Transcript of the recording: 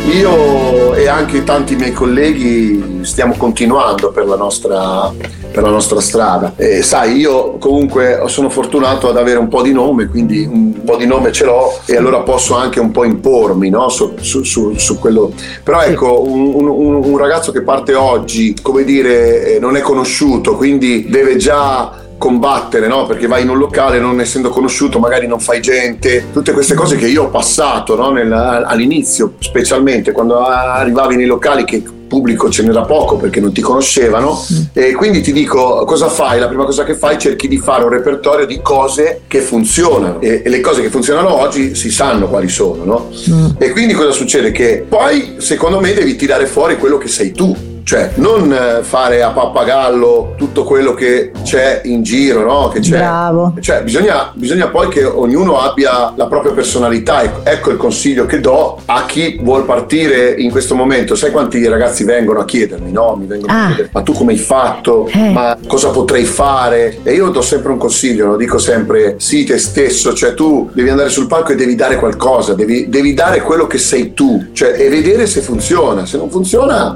Io e anche tanti miei colleghi stiamo continuando per la nostra strada. E sai, io comunque sono fortunato ad avere un po' di nome, quindi un po' di nome ce l'ho e allora posso anche un po' impormi, no? su quello. Però ecco, un ragazzo che parte oggi, come dire, non è conosciuto, quindi deve già combattere, no? Perché vai in un locale non essendo conosciuto, magari non fai gente, tutte queste cose che io ho passato, no? All'inizio, specialmente quando arrivavi nei locali che pubblico ce n'era poco perché non ti conoscevano, e quindi ti dico cosa fai? La prima cosa che fai, cerchi di fare un repertorio di cose che funzionano e le cose che funzionano oggi si sanno quali sono, no? E quindi cosa succede? Che poi secondo me devi tirare fuori quello che sei tu. Cioè, non fare a pappagallo tutto quello che c'è in giro, no? Che c'è. Bravo. Cioè, bisogna poi che ognuno abbia la propria personalità. Ecco il consiglio che do a chi vuol partire in questo momento. Sai quanti ragazzi vengono a chiedermi, no? Mi vengono a chiedere, ma tu come hai fatto? Ma cosa potrei fare? E io do sempre un consiglio, lo dico sempre, sii te stesso. Cioè, tu devi andare sul palco e devi dare qualcosa, devi dare quello che sei tu. Cioè, e vedere se funziona. Se non funziona,